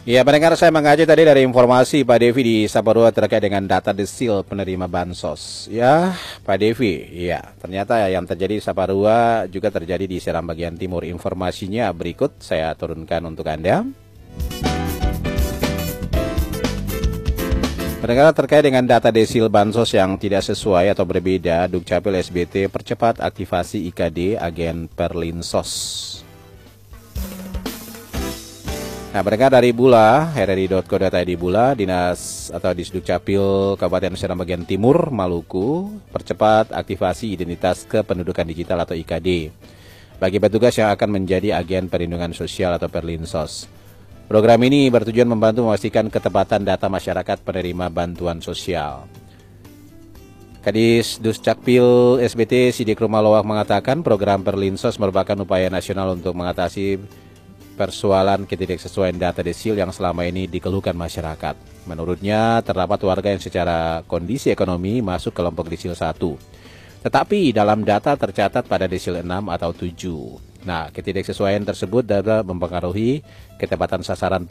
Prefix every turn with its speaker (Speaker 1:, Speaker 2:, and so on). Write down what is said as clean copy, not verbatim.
Speaker 1: Ya, pendengar, saya mengaji tadi dari informasi Pak Devi di Saparua terkait dengan data desil penerima bansos. Ya, Pak Devi, ya, ternyata yang terjadi di Saparua juga terjadi di Seram bagian timur. Informasinya berikut saya turunkan untuk Anda. Pendengar, terkait dengan data desil bansos yang tidak sesuai atau berbeda, Dukcapil SBT percepat aktivasi IKD agen Perlinsos. Nah, pendengar, dari Bula, rri.co.id Bula, Dinas atau Disdukcapil Kabupaten Seram bagian Timur, Maluku, percepat aktivasi identitas kependudukan digital atau IKD bagi petugas yang akan menjadi agen perlindungan sosial atau Perlinsos. Program ini bertujuan membantu memastikan ketepatan data masyarakat penerima bantuan sosial. Kadis Duscapil SBT Sidik Rumalowak mengatakan program Perlinsos merupakan upaya nasional untuk mengatasi persoalan ketidaksesuaian data desil yang selama ini dikeluhkan masyarakat. Menurutnya, terdapat warga yang secara kondisi ekonomi masuk kelompok desil 1. Tetapi dalam data tercatat pada desil 6 atau 7. Nah, ketidaksesuaian tersebut dapat mempengaruhi ketepatan sasaran